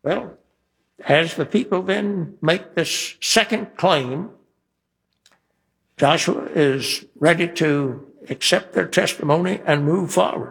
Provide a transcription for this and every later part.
Well, as the people then make this second claim, Joshua is ready to accept their testimony and move forward.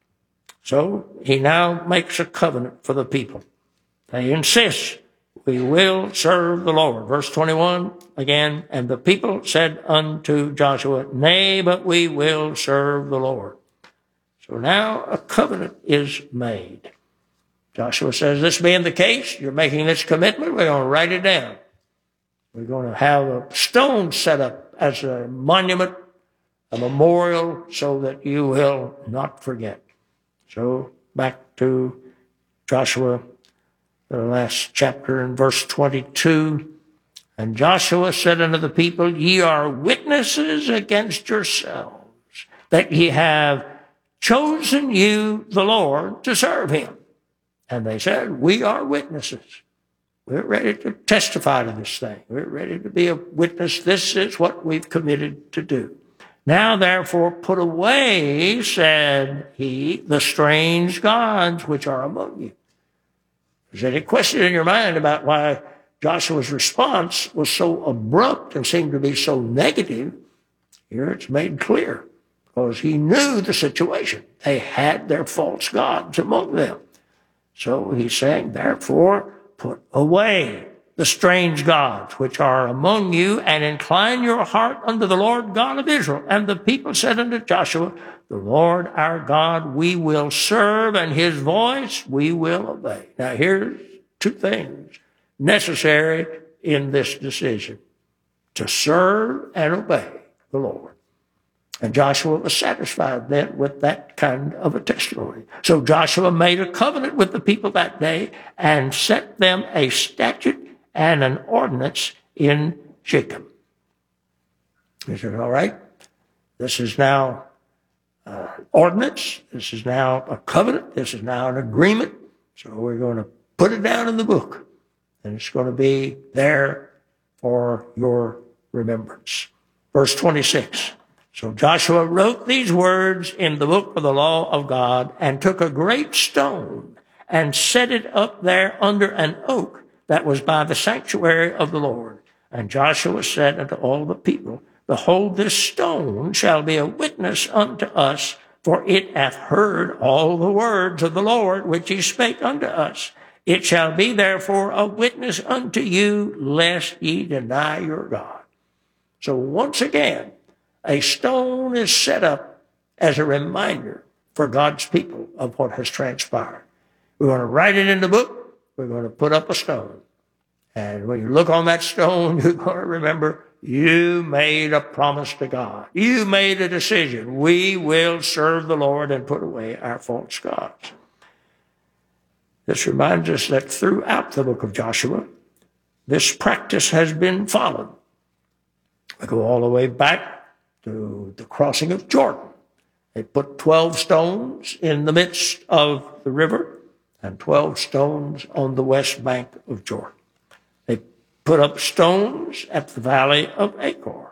So he now makes a covenant for the people. They insist, we will serve the Lord. Verse 21 again, and the people said unto Joshua, nay, but we will serve the Lord. So now a covenant is made. Joshua says, this being the case, you're making this commitment, we're going to write it down. We're going to have a stone set up as a monument, a memorial, so that you will not forget. So back to Joshua, the last chapter in verse 22. And Joshua said unto the people, ye are witnesses against yourselves, that ye have chosen you the Lord to serve him. And they said, we are witnesses. We're ready to testify to this thing. We're ready to be a witness. This is what we've committed to do. Now, therefore, put away, said he, the strange gods which are among you. Is there any question in your mind about why Joshua's response was so abrupt and seemed to be so negative? Here it's made clear, because he knew the situation. They had their false gods among them. So he's saying, therefore, put away the strange gods which are among you, and incline your heart unto the Lord God of Israel. And the people said unto Joshua, the Lord our God we will serve, and his voice we will obey. Now here's two things necessary in this decision: to serve and obey the Lord. And Joshua was satisfied then with that kind of a testimony. So Joshua made a covenant with the people that day and set them a statute and an ordinance in Shechem. He said, all right, this is now ordinance. This is now a covenant. This is now an agreement. So we're going to put it down in the book, and it's going to be there for your remembrance. Verse 26. So Joshua wrote these words in the book of the law of God, and took a great stone and set it up there under an oak that was by the sanctuary of the Lord. And Joshua said unto all the people, behold, this stone shall be a witness unto us, for it hath heard all the words of the Lord which he spake unto us. It shall be therefore a witness unto you, lest ye deny your God. So once again, a stone is set up as a reminder for God's people of what has transpired. We're going to write it in the book. We're going to put up a stone. And when you look on that stone, you're going to remember you made a promise to God. You made a decision. We will serve the Lord and put away our false gods. This reminds us that throughout the book of Joshua, this practice has been followed. We go all the way back to the crossing of Jordan. They put 12 stones in the midst of the river and 12 stones on the west bank of Jordan. They put up stones at the valley of Achor.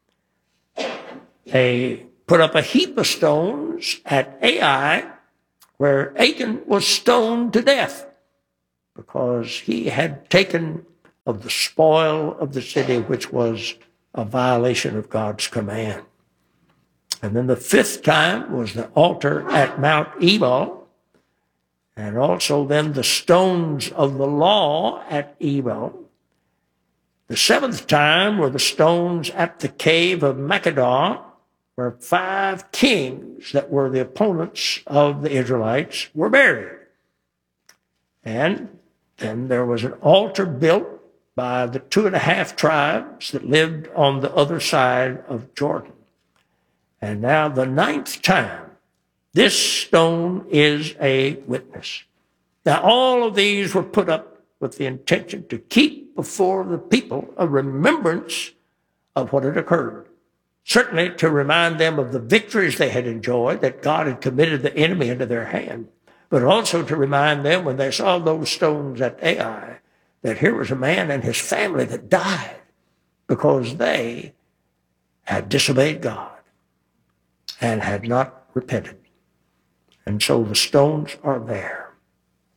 They put up a heap of stones at Ai, where Achan was stoned to death because he had taken of the spoil of the city, which was a violation of God's command. And then the fifth time was the altar at Mount Ebal, and also then the stones of the law at Ebal. The seventh time were the stones at the cave of Makkedah, where 5 kings that were the opponents of the Israelites were buried. And then there was an altar built by the 2.5 tribes that lived on the other side of Jordan. And now the 9th time, this stone is a witness. Now all of these were put up with the intention to keep before the people a remembrance of what had occurred. Certainly to remind them of the victories they had enjoyed, that God had committed the enemy into their hand, but also to remind them when they saw those stones at Ai, that here was a man and his family that died because they had disobeyed God and had not repented. And so the stones are there.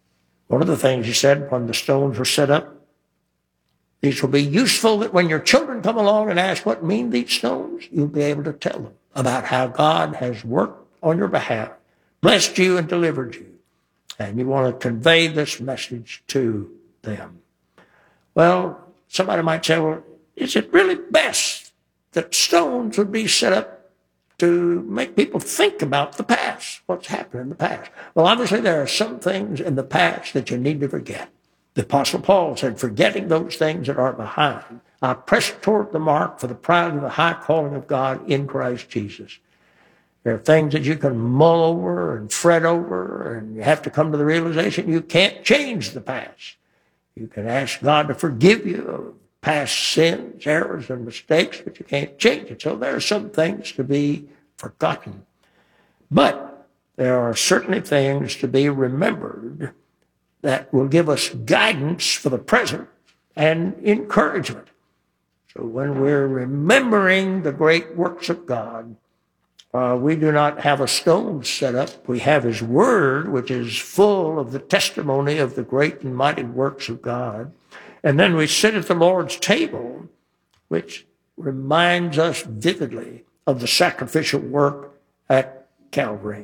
One of the things he said when the stones were set up, these will be useful that when your children come along and ask what mean these stones, you'll be able to tell them about how God has worked on your behalf, blessed you and delivered you. And you want to convey this message to them. Well, somebody might say, well, is it really best that stones would be set up to make people think about the past, what's happened in the past? Well, obviously there are some things in the past that you need to forget. The Apostle Paul said, forgetting those things that are behind, I press toward the mark for the prize of the high calling of God in Christ Jesus. There are things that you can mull over and fret over, and you have to come to the realization you can't change the past. You can ask God to forgive you of past sins, errors, and mistakes, but you can't change it. So there are some things to be forgotten. But there are certainly things to be remembered that will give us guidance for the present and encouragement. So when we're remembering the great works of God, we do not have a stone set up. We have his word, which is full of the testimony of the great and mighty works of God. And then we sit at the Lord's table, which reminds us vividly of the sacrificial work at Calvary.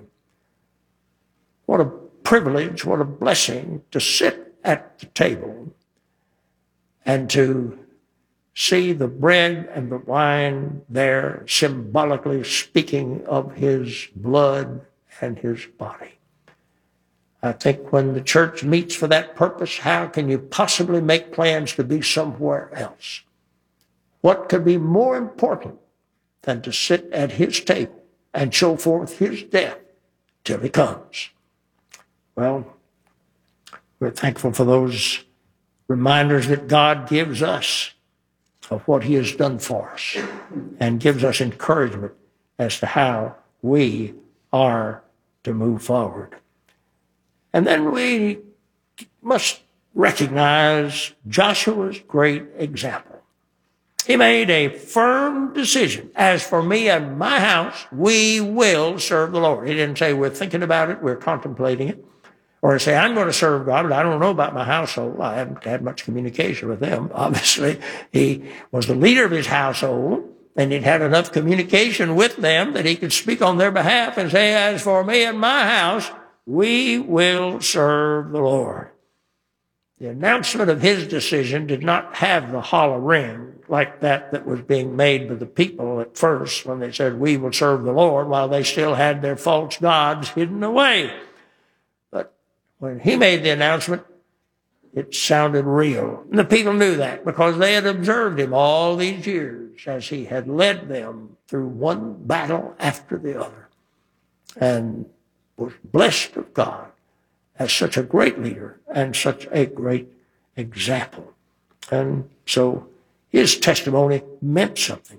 What a privilege, what a blessing to sit at the table and to see the bread and the wine there symbolically speaking of his blood and his body. I think when the church meets for that purpose, how can you possibly make plans to be somewhere else? What could be more important than to sit at his table and show forth his death till he comes? Well, we're thankful for those reminders that God gives us of what he has done for us and gives us encouragement as to how we are to move forward. And then we must recognize Joshua's great example. He made a firm decision. As for me and my house, we will serve the Lord. He didn't say we're thinking about it, we're contemplating it. Or say, I'm going to serve God, but I don't know about my household. I haven't had much communication with them. Obviously, he was the leader of his household, and he'd had enough communication with them that he could speak on their behalf and say, as for me and my house, we will serve the Lord. The announcement of his decision did not have the hollow ring like that was being made by the people at first when they said, we will serve the Lord, while they still had their false gods hidden away. When he made the announcement, it sounded real. And the people knew that because they had observed him all these years as he had led them through one battle after the other and was blessed of God as such a great leader and such a great example. And so his testimony meant something.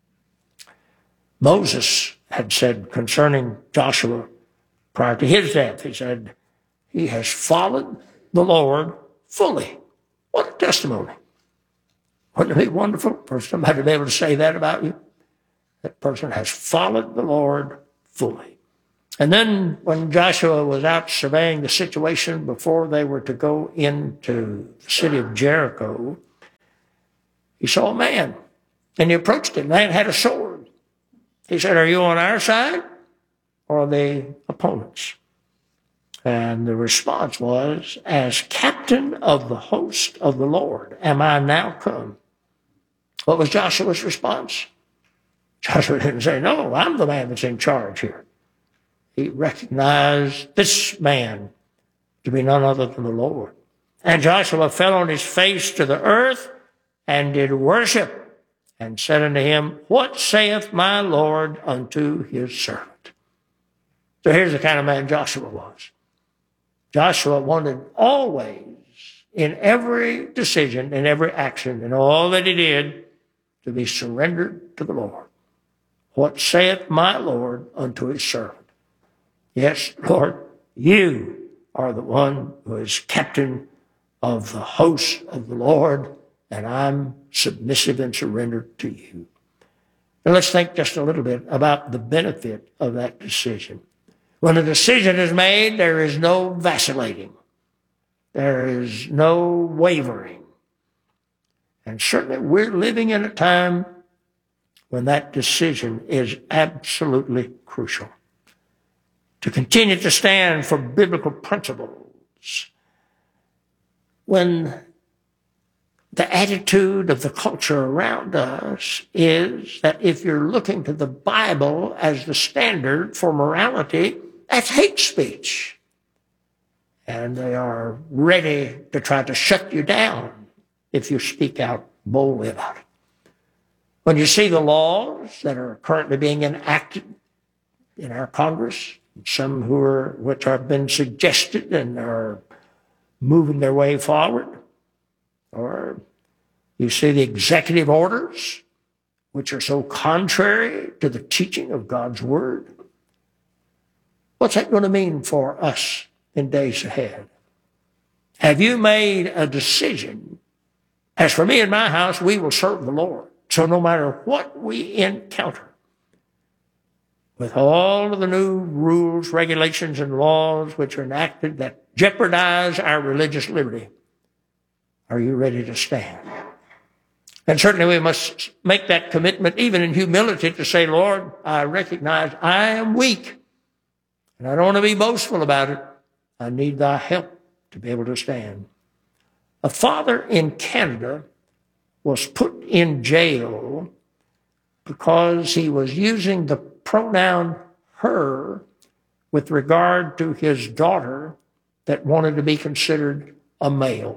Moses had said concerning Joshua prior to his death, he said, he has followed the Lord fully. What a testimony. Wouldn't it be wonderful for somebody to be able to say that about you? That person has followed the Lord fully. And then when Joshua was out surveying the situation before they were to go into the city of Jericho, he saw a man, and he approached him. The man had a sword. He said, are you on our side or the opponents? And the response was, as captain of the host of the Lord, am I now come? What was Joshua's response? Joshua didn't say, no, I'm the man that's in charge here. He recognized this man to be none other than the Lord. And Joshua fell on his face to the earth and did worship and said unto him, what saith my Lord unto his servant? So here's the kind of man Joshua was. Joshua wanted always, in every decision, in every action, in all that he did, to be surrendered to the Lord. What saith my Lord unto his servant? Yes, Lord, you are the one who is captain of the host of the Lord, and I'm submissive and surrendered to you. Now let's think just a little bit about the benefit of that decision. When a decision is made, there is no vacillating. There is no wavering. And certainly we're living in a time when that decision is absolutely crucial. To continue to stand for biblical principles when the attitude of the culture around us is that if you're looking to the Bible as the standard for morality, that's hate speech. And they are ready to try to shut you down if you speak out boldly about it. When you see the laws that are currently being enacted in our Congress, some which have been suggested and are moving their way forward, or you see the executive orders, which are so contrary to the teaching of God's Word, what's that going to mean for us in days ahead? Have you made a decision? As for me and my house, we will serve the Lord. So no matter what we encounter, with all of the new rules, regulations, and laws which are enacted that jeopardize our religious liberty, are you ready to stand? And certainly we must make that commitment, even in humility, to say, Lord, I recognize I am weak, and I don't want to be boastful about it. I need thy help to be able to stand. A father in Canada was put in jail because he was using the pronoun her with regard to his daughter that wanted to be considered a male.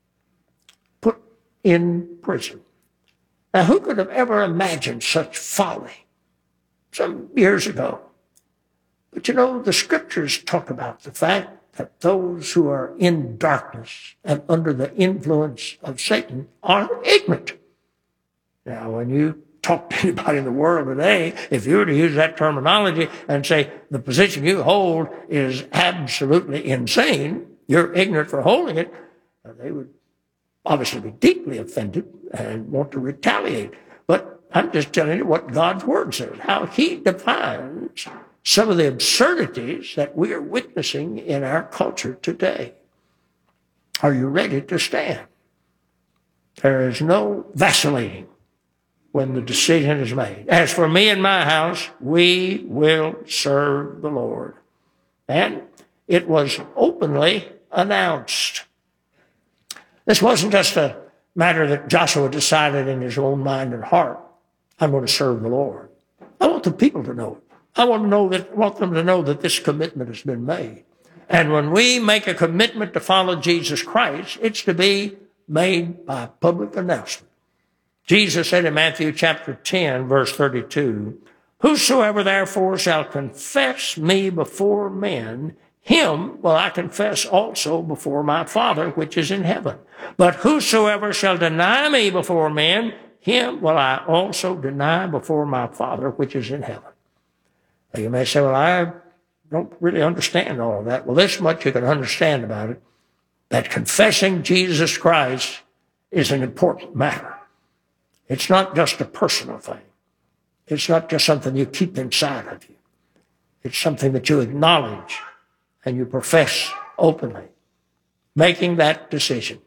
Put in prison. Now, who could have ever imagined such folly some years ago? But you know, the scriptures talk about the fact that those who are in darkness and under the influence of Satan are ignorant. Now, when you talk to anybody in the world today, if you were to use that terminology and say the position you hold is absolutely insane, you're ignorant for holding it, they would obviously be deeply offended and want to retaliate. But I'm just telling you what God's Word says, how He defines some of the absurdities that we are witnessing in our culture today. Are you ready to stand? There is no vacillating when the decision is made. As for me and my house, we will serve the Lord. And it was openly announced. This wasn't just a matter that Joshua decided in his own mind and heart, I'm going to serve the Lord. I want the people to know it. I want them to know that this commitment has been made. And when we make a commitment to follow Jesus Christ, it's to be made by public announcement. Jesus said in Matthew chapter 10, verse 32, whosoever therefore shall confess me before men, him will I confess also before my Father which is in heaven. But whosoever shall deny me before men, him will I also deny before my Father which is in heaven. Now you may say, well, I don't really understand all of that. Well, this much you can understand about it, that confessing Jesus Christ is an important matter. It's not just a personal thing. It's not just something you keep inside of you. It's something that you acknowledge and you profess openly, making that decision.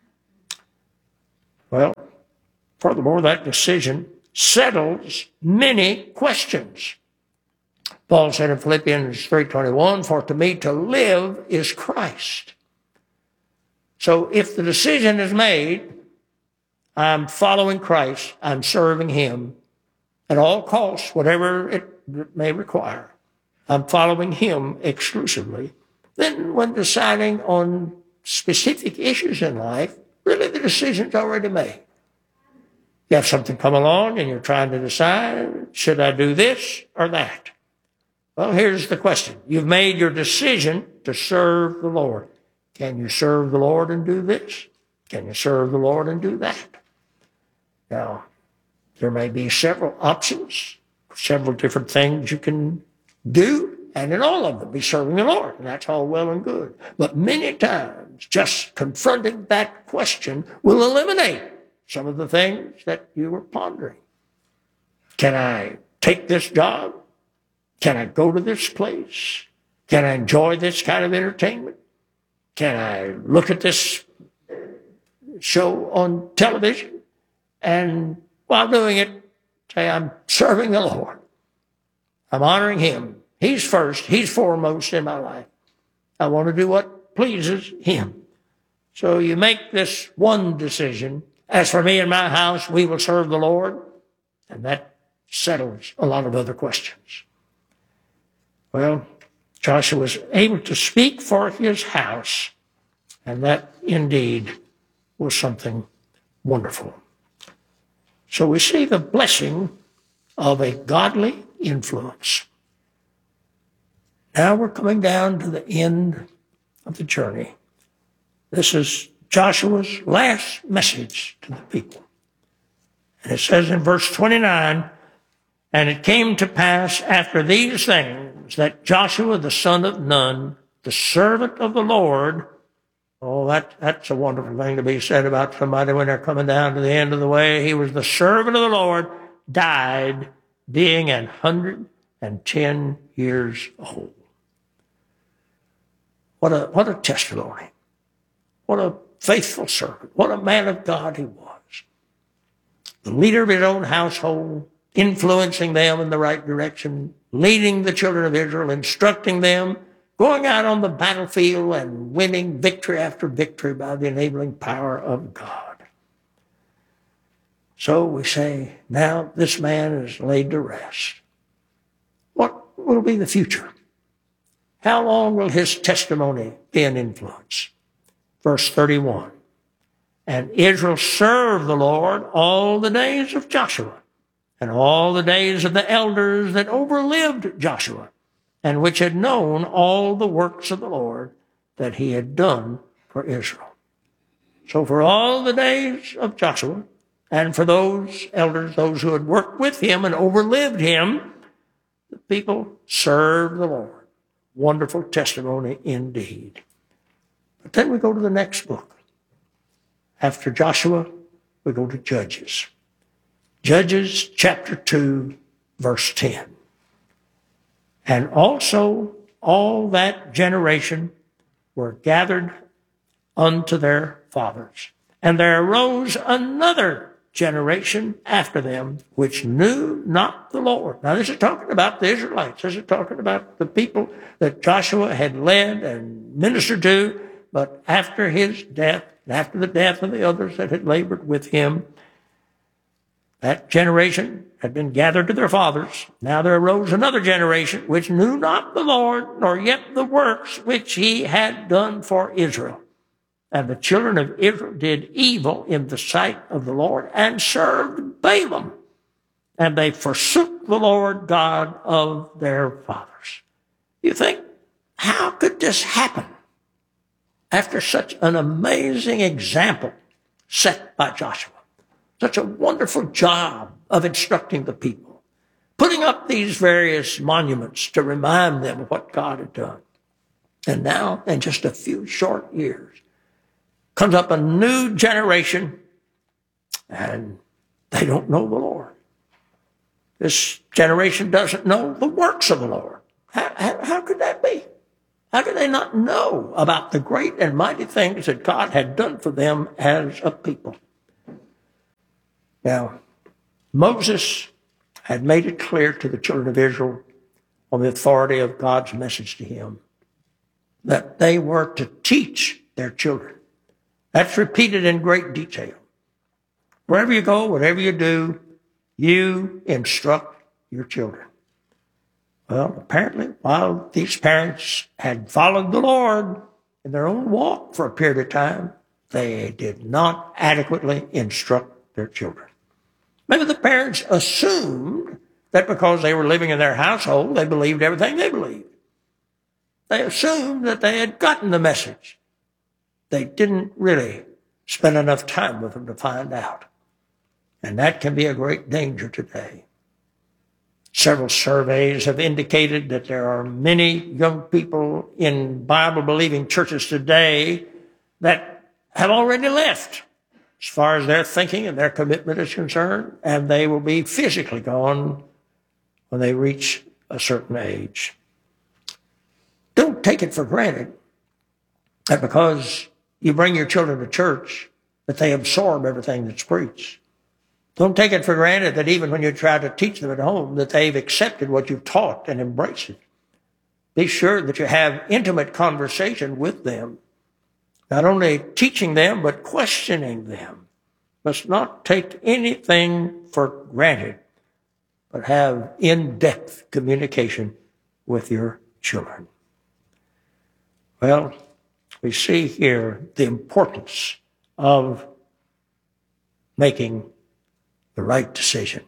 Well, furthermore, that decision settles many questions. Paul said in Philippians 3:21, for to me to live is Christ. So if the decision is made, I'm following Christ, I'm serving Him at all costs, whatever it may require. I'm following Him exclusively. Then when deciding on specific issues in life, really the decision's already made. You have something come along and you're trying to decide, should I do this or that? Well, here's the question. You've made your decision to serve the Lord. Can you serve the Lord and do this? Can you serve the Lord and do that? Now, there may be several options, several different things you can do, and in all of them be serving the Lord, and that's all well and good. But many times, just confronting that question will eliminate some of the things that you were pondering. Can I take this job? Can I go to this place? Can I enjoy this kind of entertainment? Can I look at this show on television and while doing it, say, I'm serving the Lord. I'm honoring Him. He's first. He's foremost in my life. I want to do what pleases Him. So you make this one decision. As for me and my house, we will serve the Lord. And that settles a lot of other questions. Well, Joshua was able to speak for his house, and that indeed was something wonderful. So we see the blessing of a godly influence. Now we're coming down to the end of the journey. This is Joshua's last message to the people. And it says in verse 29, and it came to pass after these things that Joshua the son of Nun, the servant of the Lord, that's a wonderful thing to be said about somebody when they're coming down to the end of the way. He was the servant of the Lord, died being 110 years old. What a testimony. What a faithful servant. What a man of God he was. The leader of his own household, influencing them in the right direction, leading the children of Israel, instructing them, going out on the battlefield and winning victory after victory by the enabling power of God. So we say, now this man is laid to rest. What will be the future? How long will his testimony be an influence? Verse 31, and Israel served the Lord all the days of Joshua, and all the days of the elders that overlived Joshua, and which had known all the works of the Lord that he had done for Israel. So for all the days of Joshua, and for those elders, those who had worked with him and overlived him, the people served the Lord. Wonderful testimony indeed. But then we go to the next book. After Joshua, we go to Judges. Judges chapter 2, verse 10. And also all that generation were gathered unto their fathers. And there arose another generation after them, which knew not the Lord. Now this is talking about the Israelites. This is talking about the people that Joshua had led and ministered to, but after his death, after the death of the others that had labored with him, that generation had been gathered to their fathers. Now there arose another generation which knew not the Lord, nor yet the works which he had done for Israel. And the children of Israel did evil in the sight of the Lord and served Balaam. And they forsook the Lord God of their fathers. You think, how could this happen after such an amazing example set by Joshua? Such a wonderful job of instructing the people, putting up these various monuments to remind them of what God had done. And now, in just a few short years, comes up a new generation, and they don't know the Lord. This generation doesn't know the works of the Lord. How could that be? How could they not know about the great and mighty things that God had done for them as a people? Now, Moses had made it clear to the children of Israel on the authority of God's message to him that they were to teach their children. That's repeated in great detail. Wherever you go, whatever you do, you instruct your children. Well, apparently, while these parents had followed the Lord in their own walk for a period of time, they did not adequately instruct their children. Maybe the parents assumed that because they were living in their household, they believed everything they believed. They assumed that they had gotten the message. They didn't really spend enough time with them to find out. And that can be a great danger today. Several surveys have indicated that there are many young people in Bible-believing churches today that have already left as far as their thinking and their commitment is concerned, and they will be physically gone when they reach a certain age. Don't take it for granted that because you bring your children to church, that they absorb everything that's preached. Don't take it for granted that even when you try to teach them at home, that they've accepted what you've taught and embraced it. Be sure that you have intimate conversation with them, not only teaching them, but questioning them. Must not take anything for granted, but have in-depth communication with your children. Well, we see here the importance of making the right decision.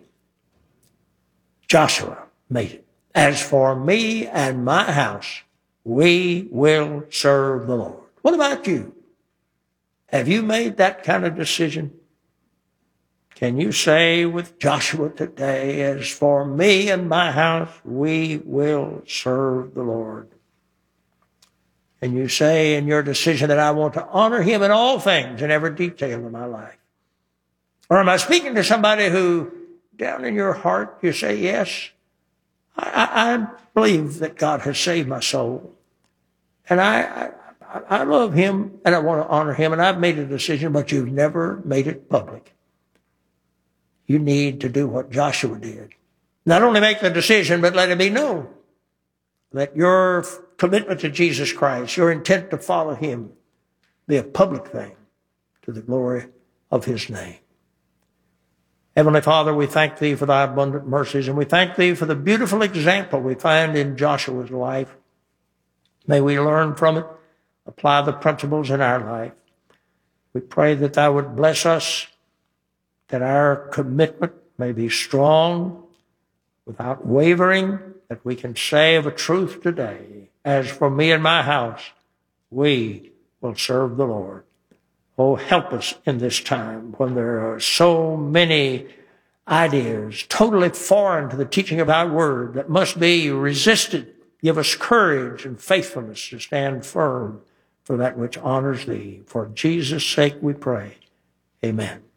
Joshua made it. As for me and my house, we will serve the Lord. What about you? Have you made that kind of decision? Can you say with Joshua today, as for me and my house, we will serve the Lord? And you say in your decision that I want to honor him in all things, in every detail of my life? Or am I speaking to somebody who, down in your heart, you say, yes, I believe that God has saved my soul. And I love him and I want to honor him, and I've made a decision, but you've never made it public. You need to do what Joshua did. Not only make the decision, but let it be known. Let your commitment to Jesus Christ, your intent to follow him, be a public thing to the glory of his name. Heavenly Father, we thank thee for thy abundant mercies, and we thank thee for the beautiful example we find in Joshua's life. May we learn from it, apply the principles in our life. We pray that thou would bless us, that our commitment may be strong, without wavering, that we can say of a truth today, as for me and my house, we will serve the Lord. Oh, help us in this time when there are so many ideas totally foreign to the teaching of thy word that must be resisted. Give us courage and faithfulness to stand firm for that which honors thee. For Jesus' sake we pray. Amen.